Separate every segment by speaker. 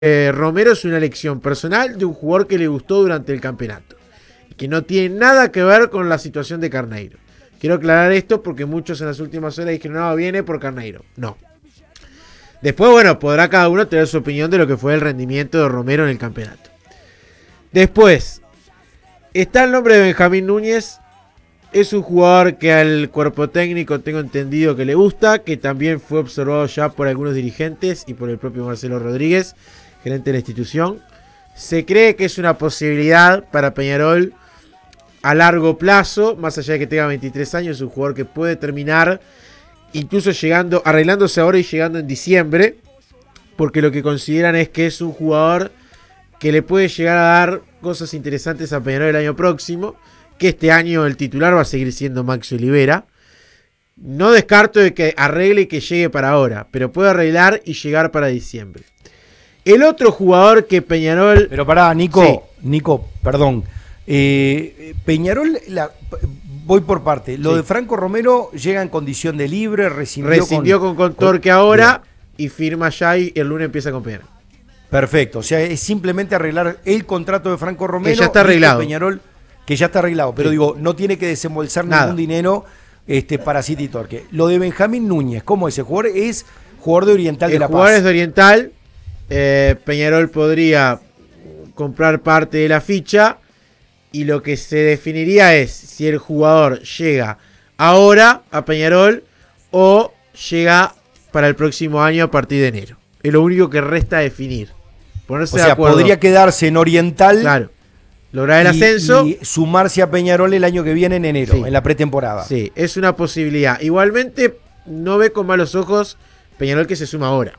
Speaker 1: Romero es una elección personal de un jugador que le gustó durante el campeonato, que no tiene nada que ver con la situación de Carneiro. Quiero aclarar esto porque muchos en las últimas horas dijeron, no, viene por Carneiro. No. Después, bueno, podrá cada uno tener su opinión de lo que fue el rendimiento de Romero en el campeonato. Después, está el nombre de Benjamín Núñez. Es un jugador que al cuerpo técnico tengo entendido que le gusta, que también fue observado ya por algunos dirigentes y por el propio Marcelo Rodríguez, gerente de la institución. Se cree que es una posibilidad para Peñarol a largo plazo, más allá de que tenga 23 años, es un jugador que puede terminar incluso llegando, arreglándose ahora y llegando en diciembre, porque lo que consideran es que es un jugador que le puede llegar a dar cosas interesantes a Peñarol el año próximo, que este año el titular va a seguir siendo Maxi Olivera. No descarto de que arregle y que llegue para ahora, pero puede arreglar y llegar para diciembre. El otro jugador que Peñarol...
Speaker 2: Pero pará, Nico,
Speaker 1: sí.
Speaker 2: Nico, perdón. Peñarol, voy por parte. Lo de Franco Romero llega en condición de libre, rescindió
Speaker 1: con Torque ahora y firma ya y el lunes empieza con Peñarol.
Speaker 2: Perfecto, o sea, es simplemente arreglar el contrato de Franco Romero.
Speaker 1: Que ya está arreglado.
Speaker 2: Peñarol, que ya está arreglado, pero digo, no tiene que desembolsar ningún dinero para City Torque. Lo de Benjamín Núñez, ¿cómo es? ¿El jugador es jugador de Oriental de La Paz?
Speaker 1: El jugador es de Oriental. Peñarol podría comprar parte de la ficha y lo que se definiría es si el jugador llega ahora a Peñarol o llega para el próximo año a partir de enero. Es lo único que resta definir. Ponerse de acuerdo.
Speaker 2: Podría quedarse en Oriental.
Speaker 1: Claro. Lograr el ascenso
Speaker 2: y sumarse a Peñarol el año que viene en enero,
Speaker 1: sí,
Speaker 2: en la pretemporada.
Speaker 1: Sí, es una posibilidad. Igualmente no ve con malos ojos Peñarol que se suma ahora.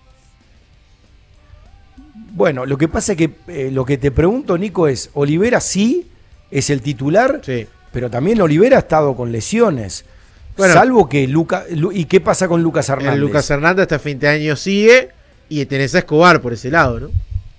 Speaker 2: Bueno, lo que pasa es que lo que te pregunto, Nico, es, Olivera sí es el titular,
Speaker 1: sí,
Speaker 2: pero también Olivera ha estado con lesiones. Bueno, salvo que ¿y qué pasa con Lucas Hernández?
Speaker 1: Lucas Hernández hasta fin de año sigue y tenés a Escobar por ese lado, ¿no?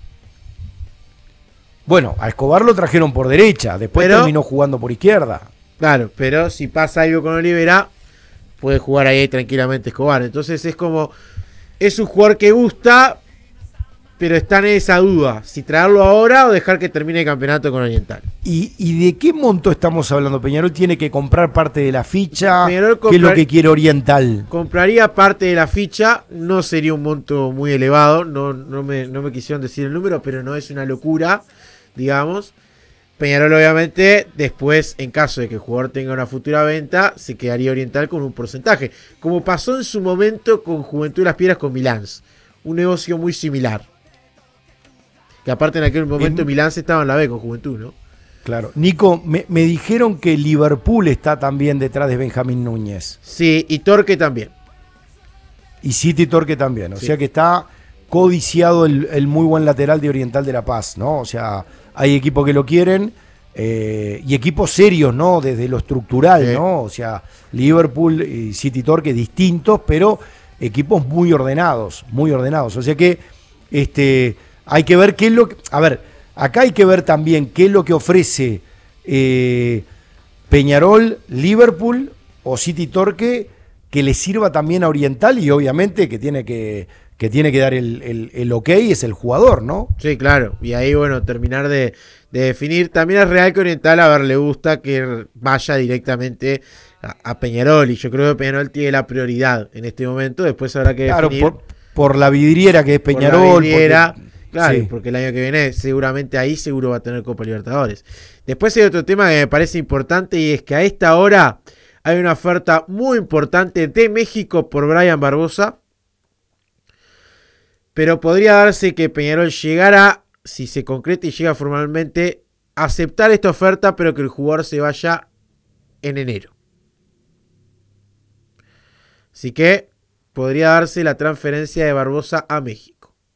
Speaker 2: Bueno, a Escobar lo trajeron por derecha, después terminó jugando por izquierda.
Speaker 1: Claro, pero si pasa algo con Olivera, puede jugar ahí tranquilamente Escobar. Entonces es como, es un jugador que gusta, pero está en esa duda, si traerlo ahora o dejar que termine el campeonato con Oriental.
Speaker 2: ¿Y de qué monto estamos hablando? ¿Peñarol tiene que comprar parte de la ficha? ¿Qué es lo que quiere Oriental?
Speaker 1: Compraría parte de la ficha, no sería un monto muy elevado, no me quisieron decir el número, pero no es una locura, digamos. Peñarol obviamente después, en caso de que el jugador tenga una futura venta, se quedaría Oriental con un porcentaje, como pasó en su momento con Juventud de las Piedras con Milán, un negocio muy similar. Que aparte en aquel momento Milán estaba en la B con Juventud, ¿no?
Speaker 2: Claro. Nico, me dijeron que Liverpool está también detrás de Benjamín Núñez.
Speaker 1: Sí, y Torque también.
Speaker 2: Y City Torque también. O sea que está codiciado el muy buen lateral de Oriental de La Paz, ¿no? O sea, hay equipos que lo quieren y equipos serios, ¿no? Desde lo estructural, ¿no? O sea, Liverpool y City Torque distintos, pero equipos muy ordenados, muy ordenados. O sea que hay que ver qué es lo que... A ver, acá hay que ver también qué es lo que ofrece Peñarol, Liverpool o City Torque que le sirva también a Oriental y obviamente que tiene que dar el ok es el jugador, ¿no?
Speaker 1: Sí, claro. Y ahí, bueno, terminar de definir. También es real que Oriental, a ver, le gusta que vaya directamente a Peñarol. Y yo creo que Peñarol tiene la prioridad en este momento. Después habrá que definir.
Speaker 2: Claro, por la vidriera que es Peñarol.
Speaker 1: Por la vidriera. Claro, porque el año que viene seguramente ahí seguro va a tener Copa Libertadores. Después hay otro tema que me parece importante y es que a esta hora hay una oferta muy importante de México por Brian Barbosa. Pero podría darse que Peñarol llegara, si se concreta y llega formalmente, a aceptar esta oferta, pero que el jugador se vaya en enero. Así que podría darse la transferencia de Barbosa a México.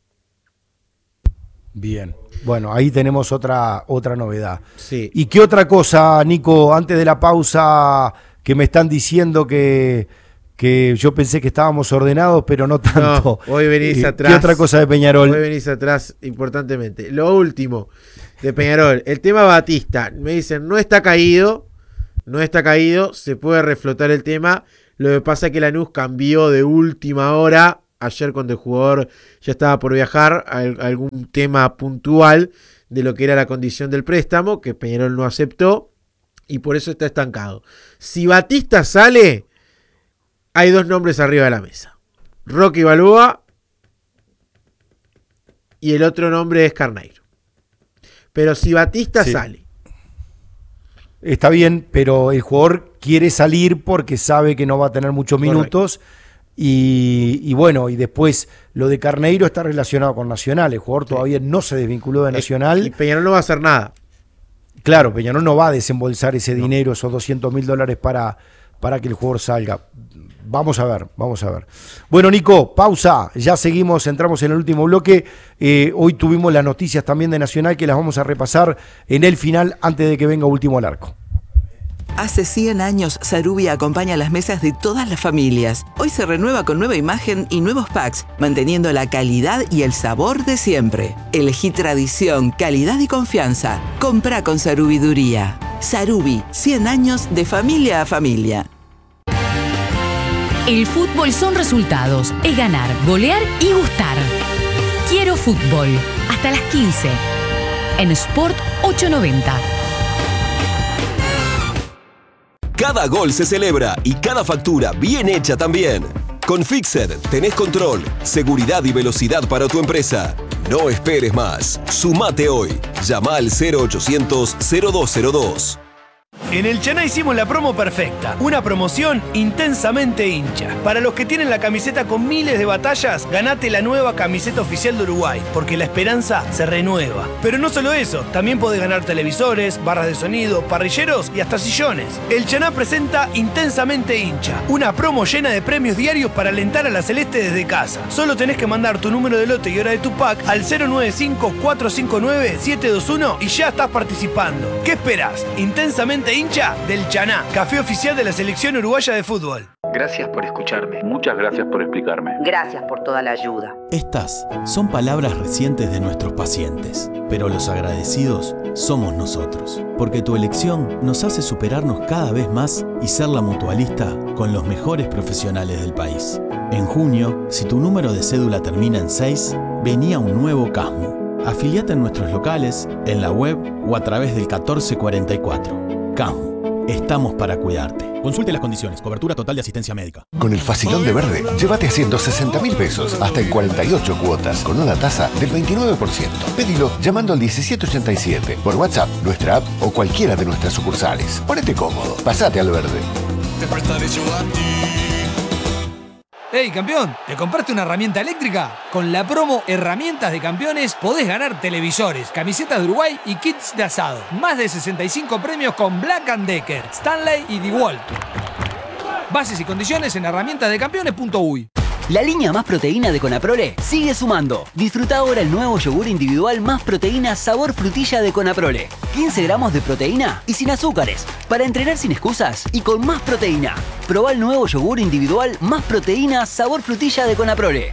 Speaker 2: Bien, bueno, ahí tenemos otra novedad.
Speaker 1: Sí.
Speaker 2: ¿Y qué otra cosa, Nico, antes de la pausa que me están diciendo que yo pensé que estábamos ordenados, pero no tanto?
Speaker 1: No, hoy venís atrás.
Speaker 2: ¿Qué otra cosa de Peñarol?
Speaker 1: Hoy venís atrás importantemente. Lo último de Peñarol, el tema Batista. Me dicen, no está caído, se puede reflotar el tema. Lo que pasa es que Lanús cambió de última hora ayer cuando el jugador ya estaba por viajar, algún tema puntual de lo que era la condición del préstamo, que Peñarol no aceptó, y por eso está estancado. Si Batista sale, hay 2 nombres arriba de la mesa. Rocky Balboa y el otro nombre es Carneiro. Pero si Batista sale.
Speaker 2: Está bien, pero el jugador quiere salir porque sabe que no va a tener muchos minutos. Y bueno, y después lo de Carneiro está relacionado con Nacional. El jugador todavía no se desvinculó de Nacional.
Speaker 1: Y Peñarol no va a hacer nada.
Speaker 2: Claro, Peñarol no va a desembolsar ese dinero, esos $200.000 para que el jugador salga. Vamos a ver. Bueno, Nico, pausa. Ya seguimos, entramos en el último bloque. Hoy tuvimos las noticias también de Nacional que las vamos a repasar en el final antes de que venga Último al Arco.
Speaker 3: Hace 100 años, Sarubi acompaña las mesas de todas las familias. Hoy se renueva con nueva imagen y nuevos packs, manteniendo la calidad y el sabor de siempre. Elegí tradición, calidad y confianza. Comprá con Sarubiduría. Sarubi, 100 años de familia a familia.
Speaker 4: El fútbol son resultados, es ganar, golear y gustar. Quiero fútbol, hasta las 15, en Sport 890.
Speaker 5: Cada gol se celebra y cada factura bien hecha también. Con Fixed tenés control, seguridad y velocidad para tu empresa. No esperes más. Sumate hoy. Llama al 0800-0202.
Speaker 6: En el Chaná hicimos la promo perfecta, una promoción intensamente hincha. Para los que tienen la camiseta con miles de batallas, ganate la nueva camiseta oficial de Uruguay, porque la esperanza se renueva. Pero no solo eso, también podés ganar televisores, barras de sonido, parrilleros y hasta sillones. El Chaná presenta Intensamente hincha, una promo llena de premios diarios para alentar a la Celeste desde casa. Solo tenés que mandar tu número de lote y hora de tu pack al 095-459-721 y ya estás participando. ¿Qué esperás? Intensamente hincha del Chaná, café oficial de la selección uruguaya de fútbol.
Speaker 7: Gracias por escucharme. Muchas gracias por explicarme.
Speaker 8: Gracias por toda la ayuda.
Speaker 9: Estas son palabras recientes de nuestros pacientes, pero los agradecidos somos nosotros, porque tu elección nos hace superarnos cada vez más y ser la mutualista con los mejores profesionales del país. En junio, si tu número de cédula termina en 6, venía un nuevo CASMU. Afiliate en nuestros locales, en la web o a través del 1444. CASMU, estamos para cuidarte. Consulte las condiciones, cobertura total de asistencia médica.
Speaker 10: Con el Facilón de Verde, llévate a 160.000 pesos, hasta en 48 cuotas, con una tasa del 29%. Pedilo llamando al 1787, por WhatsApp, nuestra app o cualquiera de nuestras sucursales. Ponete cómodo, pasate al Verde.
Speaker 11: Te prestaré yo a ti. ¡Hey, campeón! ¿Te compraste una herramienta eléctrica? Con la promo Herramientas de Campeones podés ganar televisores, camisetas de Uruguay y kits de asado. Más de 65 premios con Black & Decker, Stanley y DeWalt. Bases y condiciones en herramientasdecampeones.uy.
Speaker 12: La línea Más Proteína de Conaprole sigue sumando. Disfruta ahora el nuevo yogur individual Más Proteína sabor frutilla de Conaprole. 15 gramos de proteína y sin azúcares. Para entrenar sin excusas y con más proteína. Probá el nuevo yogur individual Más Proteína sabor frutilla de Conaprole.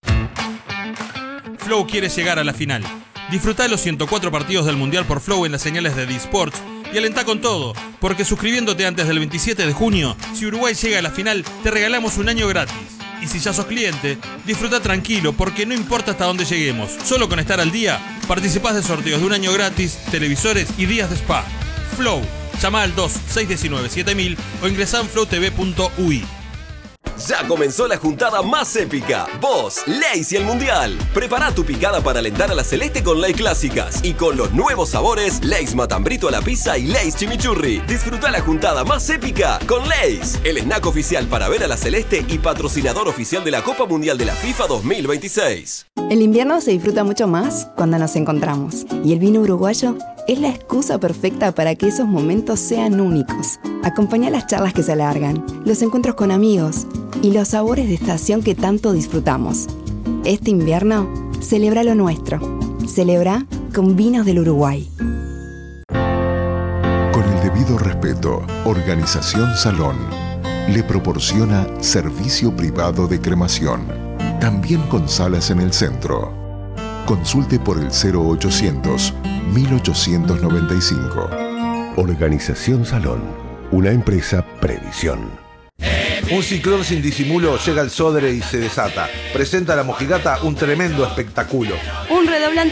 Speaker 13: Flow quiere llegar a la final. Disfrutá los 104 partidos del Mundial por Flow en las señales de D-Sports y alentá con todo, porque suscribiéndote antes del 27 de junio, si Uruguay llega a la final, te regalamos un año gratis. Y si ya sos cliente, disfruta tranquilo, porque no importa hasta dónde lleguemos. Solo con estar al día, participás de sorteos de un año gratis, televisores y días de spa. Flow. Llama al 2-619-7000 o ingresá en flowtv.ui.
Speaker 5: Ya comenzó la juntada más épica. Vos, Lays y el Mundial. Prepara tu picada para alentar a la Celeste con Lays clásicas. Y con los nuevos sabores, Lays Matambrito a la pizza y Lays Chimichurri. Disfruta la juntada más épica con Lays. El snack oficial para ver a la Celeste y patrocinador oficial de la Copa Mundial de la FIFA 2026.
Speaker 14: El invierno se disfruta mucho más cuando nos encontramos. Y el vino uruguayo es la excusa perfecta para que esos momentos sean únicos. Acompaña las charlas que se alargan, los encuentros con amigos y los sabores de estación que tanto disfrutamos. Este invierno, celebra lo nuestro. Celebra con vinos del Uruguay.
Speaker 15: Con el debido respeto, Organización Salón le proporciona servicio privado de cremación, también con salas en el centro. Consulte por el 0800-1895.
Speaker 10: Organización Salón, una empresa Previsión.
Speaker 8: Un ciclón sin disimulo llega al Sodre y se desata. Presenta la Mojigata un tremendo espectáculo.
Speaker 16: Un redoblante